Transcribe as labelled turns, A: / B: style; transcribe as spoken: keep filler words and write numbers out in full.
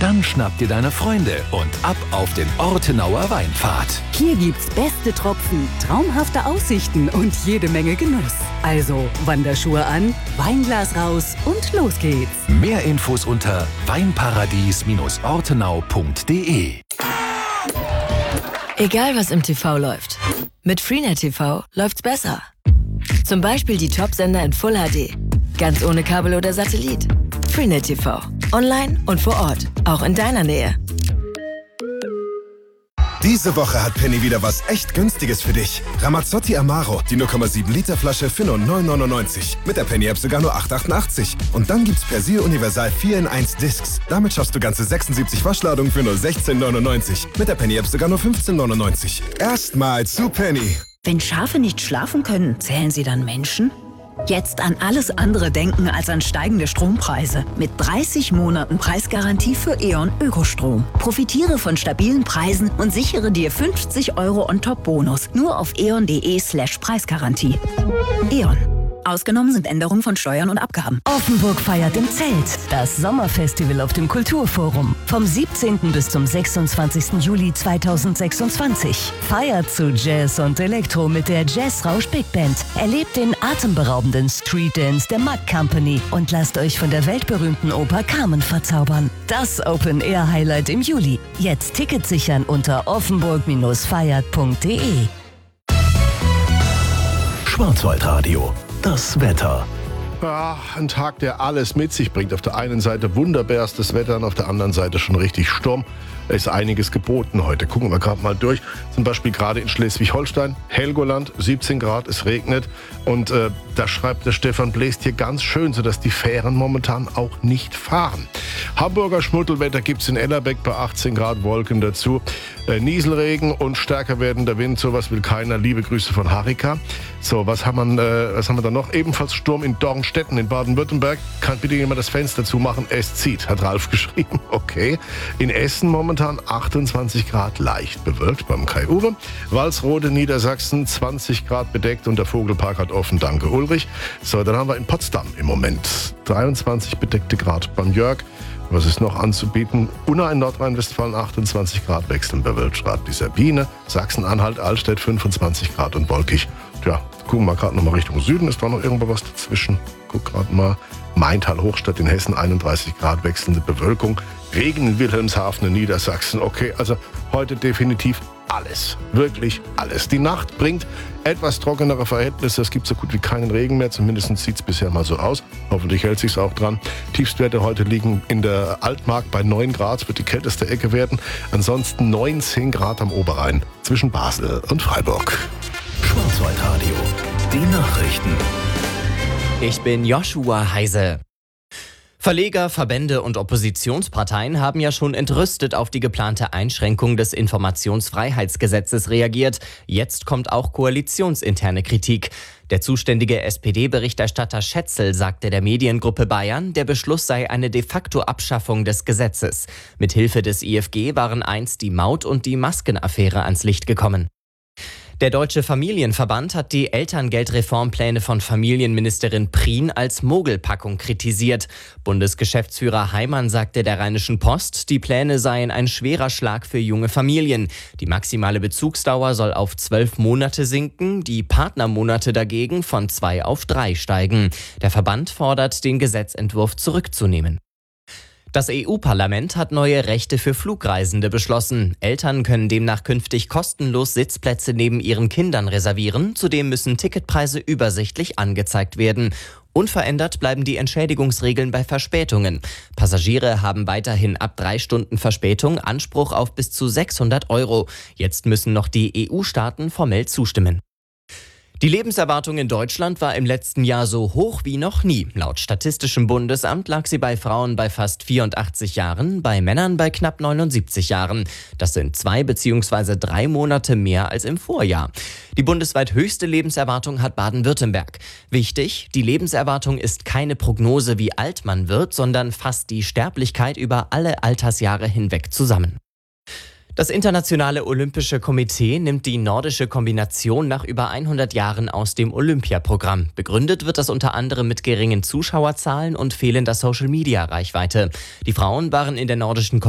A: Dann schnapp dir deine Freunde und ab auf den Ortenauer Weinpfad.
B: Hier gibt's beste Tropfen, traumhafte Aussichten und jede Menge Genuss. Also Wanderschuhe an, Weinglas raus und los geht's.
A: Mehr Infos unter weinparadies ortenau punkt de.
C: Egal was im T V läuft, mit Freenet T V läuft's besser. Zum Beispiel die Top-Sender in Full H D. Ganz ohne Kabel oder Satellit. Freenet T V. Online und vor Ort. Auch in deiner Nähe.
D: Diese Woche hat Penny wieder was echt Günstiges für dich. Ramazzotti Amaro, die null Komma sieben Liter Flasche für nur neun neunundneunzig. Mit der Penny-App sogar nur acht achtundachtzig. Und dann gibt's Persil Universal vier in eins Discs. Damit schaffst du ganze sechsundsiebzig Waschladungen für nur sechzehn neunundneunzig. Mit der Penny-App sogar nur fünfzehn neunundneunzig. Erstmal zu Penny.
B: Wenn Schafe nicht schlafen können, zählen sie dann Menschen? Jetzt an alles andere denken als an steigende Strompreise. Mit dreißig Monaten Preisgarantie für E.ON Ökostrom. Profitiere von stabilen Preisen und sichere dir fünfzig Euro On-Top-Bonus. Nur auf eon.de slash Preisgarantie. E.ON. Ausgenommen sind Änderungen von Steuern und Abgaben.
E: Offenburg feiert im Zelt. Das Sommerfestival auf dem Kulturforum. Vom siebzehnten bis zum sechsundzwanzigsten Juli zweitausendsechsundzwanzig. Feiert zu Jazz und Elektro mit der Jazzrausch Big Band. Erlebt den atemberaubenden Street Dance der Mud Company und lasst euch von der weltberühmten Oper Carmen verzaubern. Das Open-Air-Highlight im Juli. Jetzt Tickets sichern unter offenburg feiert punkt de.
A: Schwarzwaldradio. Das Wetter.
F: Ja, ein Tag, der alles mit sich bringt. Auf der einen Seite wunderbarstes Wetter und auf der anderen Seite schon richtig Sturm. Da ist einiges geboten heute. Gucken wir gerade mal durch. Zum Beispiel gerade in Schleswig-Holstein, Helgoland, siebzehn Grad, es regnet. Und äh, da schreibt der Stefan Bläst hier ganz schön, sodass die Fähren momentan auch nicht fahren. Hamburger Schmuddelwetter gibt es in Ellerbeck bei achtzehn Grad, Wolken dazu. Äh, Nieselregen und stärker werdender Wind, sowas will keiner. Liebe Grüße von Harika. So, was haben wir, äh, was haben wir da noch? Ebenfalls Sturm in Dornstetten in Baden-Württemberg. Kann bitte jemand das Fenster zumachen? Es zieht, hat Ralf geschrieben. Okay. In Essen momentan achtundzwanzig Grad, leicht bewölkt beim Kai-Uwe. Walsrode, Niedersachsen, zwanzig Grad bedeckt und der Vogelpark hat offen. Danke, Ulrich. So, dann haben wir in Potsdam im Moment dreiundzwanzig bedeckte Grad beim Jörg. Was ist noch anzubieten? Unna in Nordrhein-Westfalen achtundzwanzig Grad, wechselnd bewölkt, schreibt die Sabine. Sachsen-Anhalt, Altstädt fünfundzwanzig Grad und wolkig. Tja, gucken wir gerade nochmal Richtung Süden. Ist da noch irgendwo was dazwischen? Guck gerade mal. Maintal, Hochstadt in Hessen, einunddreißig Grad, wechselnde Bewölkung. Regen in Wilhelmshaven in Niedersachsen. Okay, also heute definitiv alles. Wirklich alles. Die Nacht bringt etwas trockenere Verhältnisse. Es gibt so gut wie keinen Regen mehr. Zumindest sieht es bisher mal so aus. Hoffentlich hält sich's auch dran. Tiefstwerte heute liegen in der Altmark bei neun Grad. Es wird die kälteste Ecke werden. Ansonsten neunzehn Grad am Oberrhein zwischen Basel und Freiburg.
A: Schwarzwaldradio. Die Nachrichten.
G: Ich bin Joshua Heise. Verleger, Verbände und Oppositionsparteien haben ja schon entrüstet auf die geplante Einschränkung des Informationsfreiheitsgesetzes reagiert. Jetzt kommt auch koalitionsinterne Kritik. Der zuständige S P D-Berichterstatter Schätzel sagte der Mediengruppe Bayern, der Beschluss sei eine de facto Abschaffung des Gesetzes. Mithilfe des I F G waren einst die Maut- und die Maskenaffäre ans Licht gekommen. Der Deutsche Familienverband hat die Elterngeldreformpläne von Familienministerin Prien als Mogelpackung kritisiert. Bundesgeschäftsführer Heimann sagte der Rheinischen Post, die Pläne seien ein schwerer Schlag für junge Familien. Die maximale Bezugsdauer soll auf zwölf Monate sinken, die Partnermonate dagegen von zwei auf drei steigen. Der Verband fordert, den Gesetzentwurf zurückzunehmen. Das E U-Parlament hat neue Rechte für Flugreisende beschlossen. Eltern können demnach künftig kostenlos Sitzplätze neben ihren Kindern reservieren. Zudem müssen Ticketpreise übersichtlich angezeigt werden. Unverändert bleiben die Entschädigungsregeln bei Verspätungen. Passagiere haben weiterhin ab drei Stunden Verspätung Anspruch auf bis zu sechshundert Euro. Jetzt müssen noch die E U-Staaten formell zustimmen. Die Lebenserwartung in Deutschland war im letzten Jahr so hoch wie noch nie. Laut Statistischem Bundesamt lag sie bei Frauen bei fast vierundachtzig Jahren, bei Männern bei knapp neunundsiebzig Jahren. Das sind zwei bzw. drei Monate mehr als im Vorjahr. Die bundesweit höchste Lebenserwartung hat Baden-Württemberg. Wichtig, die Lebenserwartung ist keine Prognose, wie alt man wird, sondern fasst die Sterblichkeit über alle Altersjahre hinweg zusammen. Das Internationale Olympische Komitee nimmt die nordische Kombination nach über hundert Jahren aus dem Olympiaprogramm. Begründet wird das unter anderem mit geringen Zuschauerzahlen und fehlender Social-Media-Reichweite. Die Frauen waren in der nordischen